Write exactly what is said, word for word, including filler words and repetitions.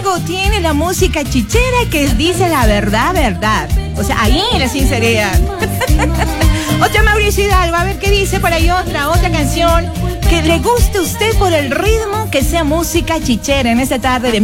México tiene la música chichera que dice la verdad, verdad. O sea, ahí la sinceridad. Otra Mauricio Hidalgo, a ver qué dice por ahí otra, otra canción que le guste a usted por el ritmo, que sea música chichera en esta tarde de